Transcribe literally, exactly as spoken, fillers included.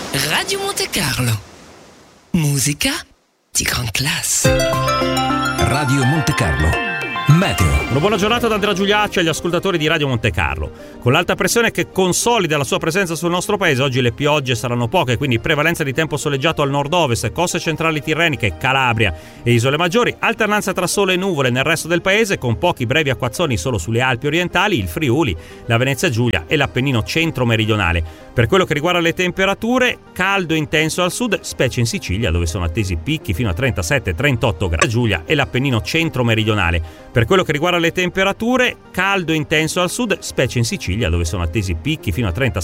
Radio Monte Carlo. Musica di gran classe. Radio Monte Carlo. Meteo. Una buona giornata da Andrea Giuliacci agli ascoltatori di Radio Monte Carlo. Con l'alta pressione che consolida la sua presenza sul nostro paese, oggi le piogge saranno poche, quindi prevalenza di tempo soleggiato al nord-ovest, coste centrali tirreniche, Calabria e isole maggiori, alternanza tra sole e nuvole nel resto del paese, con pochi brevi acquazzoni solo sulle Alpi orientali, il Friuli, la Venezia Giulia e l'Appennino centro-meridionale. Per quello che riguarda le temperature, caldo intenso al sud, specie in Sicilia, dove sono attesi picchi fino a trentasette trentotto gradi, Giulia e l'Appennino centro-meridionale. Per quello che riguarda le temperature, caldo intenso al sud, specie in Sicilia, dove sono attesi picchi fino a trentasette